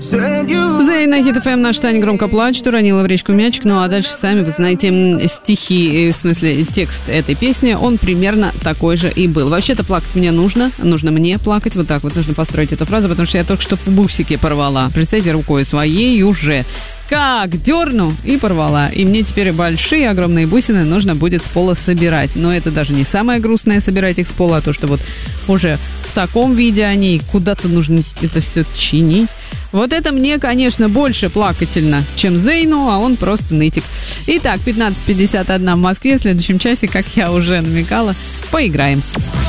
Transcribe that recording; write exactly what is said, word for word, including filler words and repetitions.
Зейна, Хит эф эм, наш Таня громко плачет, уронила в речку мячик. Ну а дальше сами вы знаете стихи, в смысле текст этой песни, он примерно такой же и был. Вообще-то плакать мне нужно, нужно мне плакать, вот так вот нужно построить эту фразу, потому что я только что бусики порвала. Представьте, рукой своей уже. Как дерну и порвала. И мне теперь большие, огромные бусины нужно будет с пола собирать. Но это даже не самое грустное, собирать их с пола, а то, что вот уже в таком виде они, куда-то нужно это все чинить. Вот это мне, конечно, больше плакательно, чем Зейну, а он просто нытик. Итак, пятнадцать пятьдесят один в Москве. В следующем часе, как я уже намекала, поиграем.